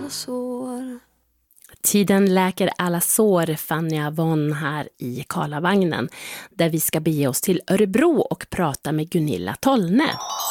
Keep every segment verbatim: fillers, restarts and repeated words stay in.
alla sår. Tiden läker alla sår, Fania Von här i Karlavagnen, där vi ska bege oss till Örebro och prata med Gunilla Tollne.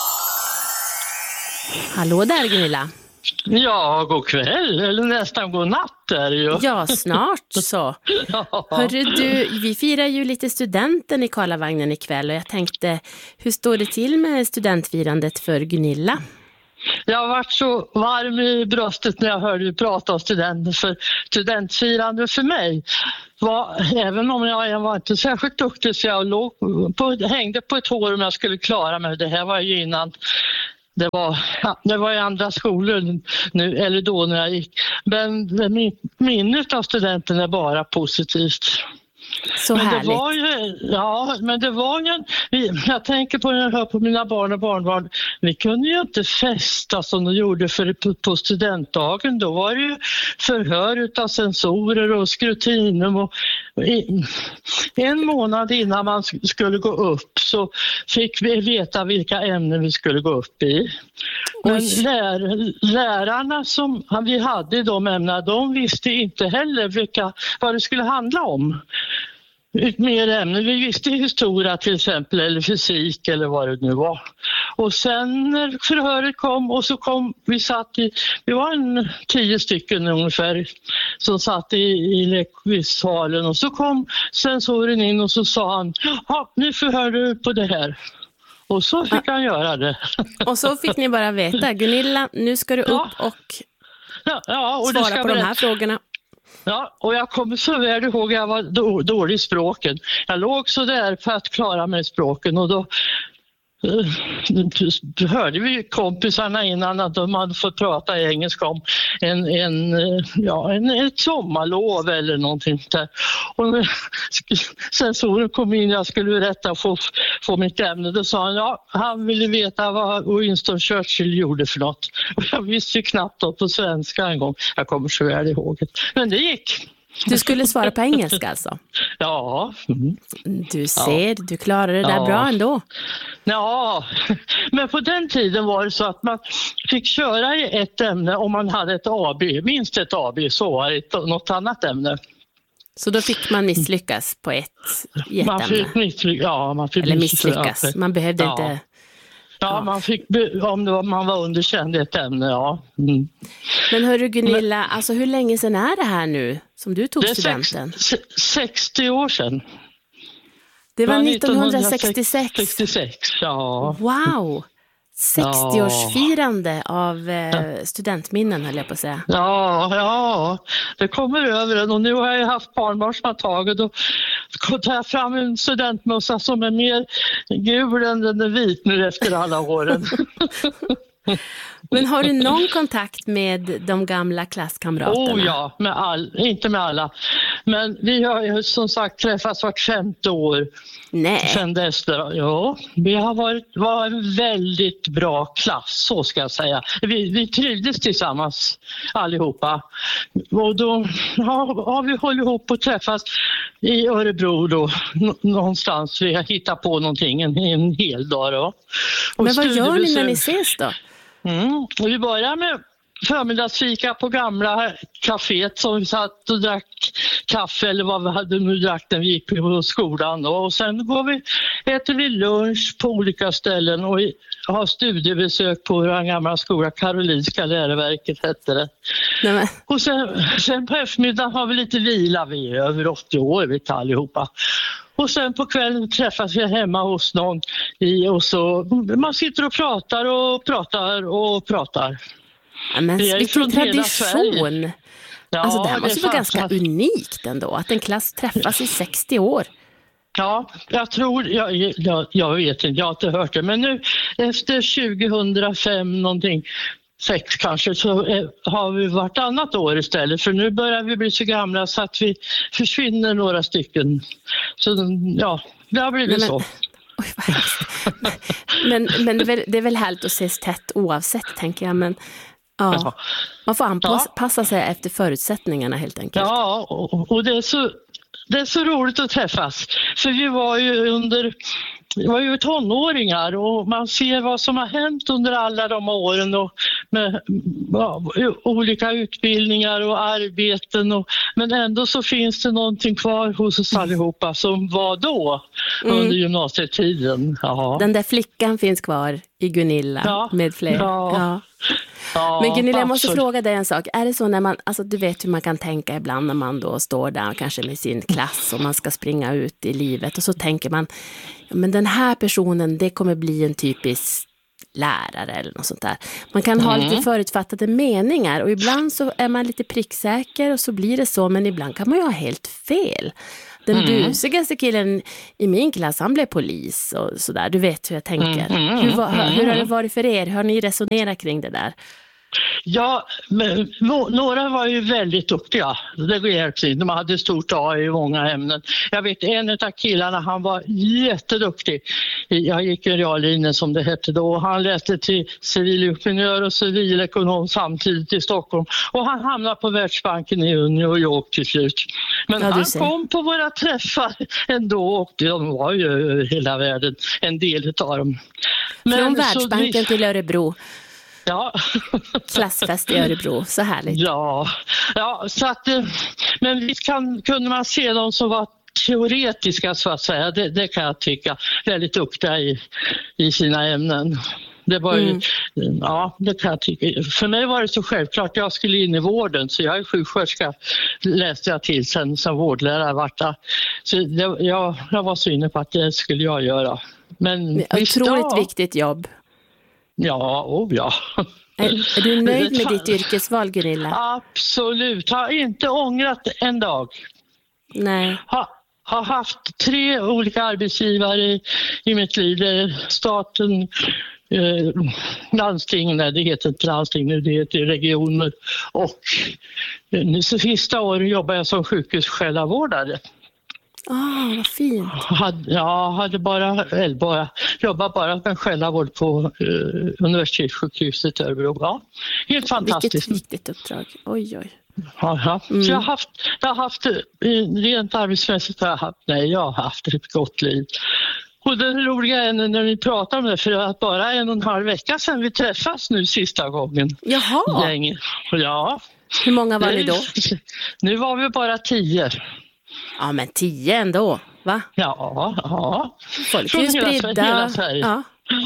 Hallå där, Gunilla. Ja, god kväll, eller nästan god natt är det ju. Ja, snart så. Ja. Hörru du, vi firar ju lite studenten i Karlavagnen ikväll och jag tänkte, hur står det till med studentfirandet för Gunilla? Jag har varit så varm i bröstet när jag hörde dig prata om studenter, för studentfirande för mig var, även om jag var inte särskilt duktig så jag låg på, hängde på ett hår om jag skulle klara mig. Det här var ju innan det var, ja, det var i andra skolor nu, eller då när jag gick. Men minnet av studenten är bara positivt. Så men härligt. Det var ju, ja, men det var ju, jag tänker på när jag hör på mina barn och barnbarn, vi kunde ju inte festa som de gjorde för, på, på studentdagen. Då var det ju förhör utav sensorer och skrutinum och i, en månad innan man skulle gå upp så fick vi veta vilka ämnen vi skulle gå upp i. Men lär, lärarna som vi hade i de ämnena, de visste inte heller vilka, vad det skulle handla om. Mer ämnen. Vi visste historia till exempel eller fysik eller vad det nu var. Och sen när förhöret kom och så kom, vi satt i, vi var en tio stycken ungefär som satt i, i lekvissalen och så kom sensoren in och så sa han, ja nu förhör du på det här. Och så fick han göra det. Och så fick ni bara veta, Gunilla, nu ska du upp ja. och, ja, ja, och svara ska på berätta. de här frågorna. Ja, och jag kommer så väl ihåg att jag var då, dålig i språken. Jag låg så där för att klara mig i språken och då uh, hörde vi kompisarna innan att de hade fått prata engelska om en, en, ja, en, ett sommarlov eller någonting där. Och när sensoren kom in och jag skulle berätta och få, få mitt ämne, då sa han, ja, han ville veta vad Winston Churchill gjorde för något. Och jag visste ju knappt då på svenska en gång. Jag kommer så väl ihåg det. Men det gick. Du skulle svara på engelska alltså? Ja. Mm. Du ser, ja. Du klarar det där ja. Bra ändå. Ja, men på den tiden var det så att man fick köra i ett ämne om man hade ett A B, minst ett A B, så var det något annat ämne. Så då fick man misslyckas på ett, i ett man ämne? Fick misslyckas, ja, man fick Eller misslyckas. misslyckas, man behövde ja. inte... Ja, ja, man fick, om det var, man var underkänd i ett ämne, ja. Mm. Men hörru Gunilla, men, alltså hur länge sedan är det här nu som du tog det är studenten? Sex, sextio år sedan. Det var nittonhundrasextiosex. sextiosex, ja. Wow! sextio-årsfirande av eh, studentminnen, höll jag på att säga. Ja, ja, det kommer över en och nu har jag haft barnbarn som har tagit och tar jag fram en studentmössa som är mer gul än den är vit nu efter alla åren. Men har du någon kontakt med de gamla klasskamraterna? Oh ja, med all, inte med alla. Men vi har ju som sagt träffats vart femte år. Nej. Sen dess, ja, vi har varit var en väldigt bra klass, så ska jag säga. Vi, vi trivdes tillsammans allihopa. Och då har, har vi hållit ihop och träffats i Örebro då, någonstans. Vi har hittat på någonting en, en hel dag då. Och men vad gör ni när ni ses då? Mm. Och vi börjar med förmiddagsfika på gamla kaféet som vi satt och drack kaffe eller vad vi hade nu drack när vi gick på skolan då. Och sen går vi, äter vi lunch på olika ställen och har studiebesök på vår gamla skola, Karolinska läroverket hette det. Nej, och sen, sen på eftermiddagen har vi lite vila, vi är över åttio år vi tar allihopa. Och sen på kvällen träffas vi hemma hos någon i, och så man sitter och pratar och pratar och pratar. Ja, men vilken tradition! Ja, alltså det här måste vara ganska unikt ändå, att en klass träffas i sextio år. Ja, jag tror, jag, jag, jag vet inte, jag har inte hört det, men nu efter tjugohundrafem någonting, sex kanske, så har vi vartannat år istället, för nu börjar vi bli så gamla så att vi försvinner några stycken. Så ja, det har blivit men, så. Oj, vad hemskt. men men det, är väl, det är väl härligt att ses tätt oavsett, tänker jag, men ja, ja. Man får anpassa ja. sig efter förutsättningarna helt enkelt. Ja, och, och det är så det är så roligt att träffas. För vi var ju under det var ju tonåringar och man ser vad som har hänt under alla de åren och med ja, olika utbildningar och arbeten. Och, men ändå så finns det någonting kvar hos oss allihopa som var då mm. under gymnasietiden. Ja. Den där flickan finns kvar i Gunilla ja. med fler. Ja. Ja. Ja, men Gunilla, jag måste fråga dig en sak. Är det så när man, alltså du vet hur man kan tänka ibland när man då står där kanske med sin klass och man ska springa ut i livet och så tänker man, ja, men den här personen, det kommer bli en typisk lärare eller något sånt där. Man kan ha mm. lite förutfattade meningar och ibland så är man lite pricksäker och så blir det så, men ibland kan man ju ha helt fel. Den mm. busigaste killen i min klass, han blev polis och sådär. Du vet hur jag tänker. Mm. Hur, var, hur har det varit för er? Har ni resonerat kring det där? Ja, men, några var ju väldigt duktiga. Det går de hade stort A i många ämnen. Jag vet en av killarna, han var jätteduktig. Jag gick i reallinjen som det hette då. Han läste till civilingenjör och civilekonom samtidigt i Stockholm. Och han hamnade på Världsbanken i New York till slut. Men ja, han kom på våra träffar ändå och de var ju över hela världen, en del av dem. Men från Världsbanken vi... till Örebro. Ja. Klassfest i Örebro, så härligt. Ja, ja så att, men visst kan, kunde man se dem som var teoretiska så att säga, det, det kan jag tycka, väldigt duktiga i, i sina ämnen. Det var ju, mm. ja, det kan jag tycka. För mig var det så självklart, jag skulle in i vården så jag är sjuksköterska, läste jag till sen som vårdlärare vart där. Så det, jag, jag var så inne på att det skulle jag göra. Men det är visst, otroligt ja. viktigt jobb. Ja, oh ja. Är, är du nöjd med ditt yrkesval, Gunilla? Absolut. Har inte ångrat en dag. Nej. Har, har haft tre olika arbetsgivare i, i mitt liv. Staten, eh, landsting, nej det heter inte landsting nu, det heter regioner. Och nu så sista året jobbar jag som sjukhussjälavårdare. Ah, vad fint. Hade, ja, hade bara, eller bara jobbat bara med själavård på uh, universitetssjukhuset i Örebro. Ja, helt fantastiskt. Vilket viktigt uppdrag. Oj, oj. Ja, mm. Så jag har haft, jag har haft rent arbetsmässigt har jag haft, nej, jag har haft ett gott liv. Och det roliga är när ni pratar om det, för att bara en och en halv vecka sedan vi träffas nu sista gången. Jaha. Länge. Ja. Hur många var det, ni då? Nu var vi bara tio. Ja, men tio ändå, va? Ja, ja. Folk är ju spridda. Ja.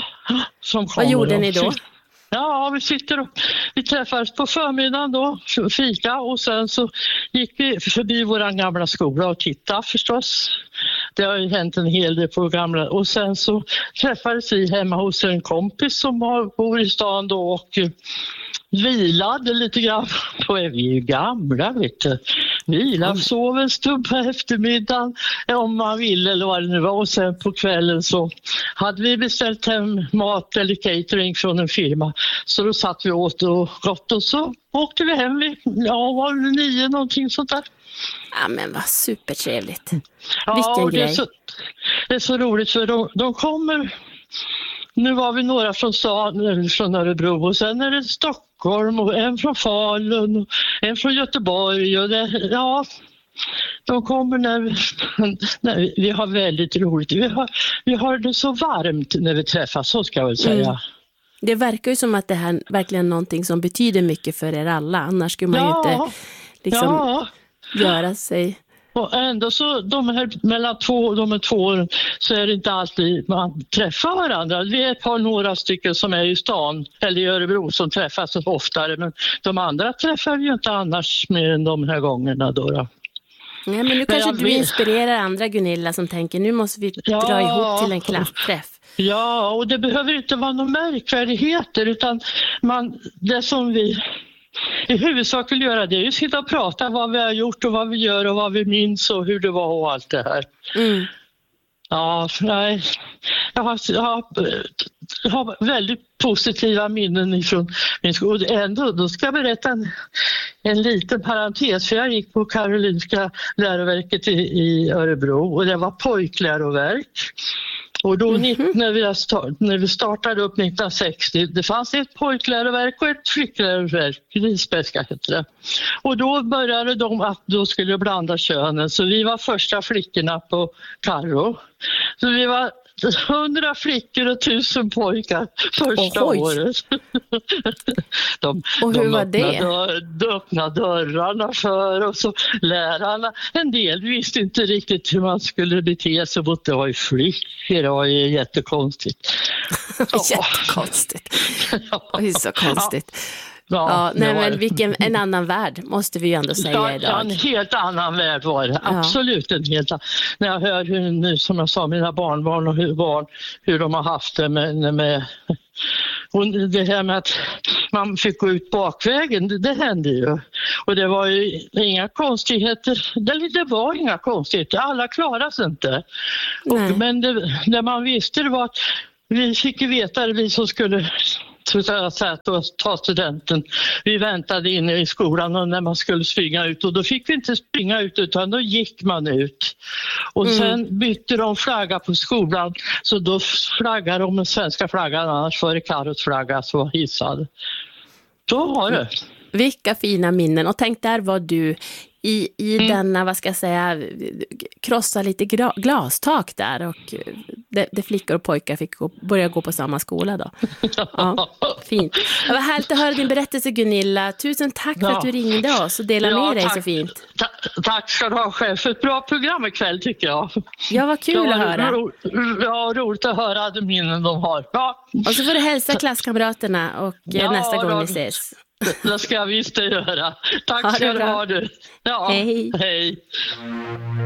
Vad gjorde ni då? Ja, vi sitter och vi träffades på förmiddagen då, fika och sen så gick vi förbi våran gamla skola och tittade förstås. Det har ju hänt en hel del på gamla och sen så träffades vi hemma hos en kompis som bor i stan då och vilade lite grann på, vi är ju gamla vet du. Vila, sov en stund på eftermiddagen om man ville eller vad det nu var och sen på kvällen så hade vi beställt hem mat eller catering från en firma så då satt vi åt och gott och så åkte vi hem vid, ja var det nio någonting sånt där. Ja men vad supertrevligt. Ja, vilken det grej. Är så, det är så roligt för de, de kommer, nu var vi några från stan, från Örebro och sen är det Stockholm och en från Falun och en från Göteborg och det, ja, de kommer när vi, när vi, vi har väldigt roligt. Vi har, vi har det så varmt när vi träffas, så ska jag väl säga. Mm. Det verkar ju som att det här verkligen är någonting som betyder mycket för er alla. Annars skulle man ja, ju inte liksom ja. göra sig... Och ändå så de här mellan två, de här två åren så är det inte alltid man träffar varandra. Vi är ett par några stycken som är i stan eller i Örebro som träffas oftare men de andra träffar vi ju inte annars mer än de här gångerna då. då. Nej, men nu kanske men du inspirerar andra Gunilla som tänker nu måste vi ja, dra ihop till en klassträff. Ja, och det behöver inte vara någon märkvärdigheter utan man, det som vi i huvudsak vill göra det är ju sitta och prata vad vi har gjort och vad vi gör och vad vi minns och hur det var och allt det här. Mm. Ja, nej. Jag har, jag, har, jag har väldigt positiva minnen ifrån min skola. Ändå, då ska jag berätta en, en liten parentes. För jag gick på Karolinska läroverket i, i Örebro och det var pojkläroverk. Och då mm-hmm. när, vi start, när vi startade upp nittonhundrasextio, det fanns ett pojkläroverk och ett flickläroverk, Risbäska heter det. Och då började de att då skulle blanda könen, så vi var första flickorna på Karo. Så vi var hundra flickor och tusen pojkar första Oj. året. de, och hur de var det? Öppnade, de öppnade dörrarna för oss och lärarna. En del visste inte riktigt hur man skulle bete sig mot det var ju flickor. Det var ju jättekonstigt. Jättekonstigt. Det är så konstigt. Ja, ja, nej, var... men vilken en annan värld måste vi ju ändå säga ja, idag. En helt annan värld var det. Absolut en helt annan. När jag hör hur, nu, som jag sa, mina barnbarn och hur, barn, hur de har haft det med, med och det här med att man fick gå ut bakvägen, det, det hände ju. Och det var ju inga konstigheter. Det, det var inga konstigheter. Alla klarade sig inte. Och, men det, det man visste det var att vi fick ju veta det, vi som skulle ta studenten. Vi väntade inne i skolan och när man skulle springa ut och då fick vi inte springa ut utan då gick man ut. Och mm. sen bytte de flagga på skolan så då flaggade de med svenska flaggan annars var det Karos flagga som var hissad. Då var det. Vilka fina minnen och tänk där var du i, i mm. denna, vad ska jag säga, krossa lite gra- glastak där och det, det flickor och pojkar fick gå, börja gå på samma skola då. Ja, fint. Det var härligt att höra din berättelse Gunilla. Tusen tack ja. för att du ringde oss och delade ja, med dig tack. så fint. Ta- tack ska du ha själv för ett bra program ikväll tycker jag. Ja, vad kul ja, att höra. Ro- ja, roligt att höra de minnen de har. Ja. Och så får du hälsa klasskamraterna och ja, nästa gång då. vi ses. Det ska jag visst göra. Tack ska du ha du. Ja, hej. Hej.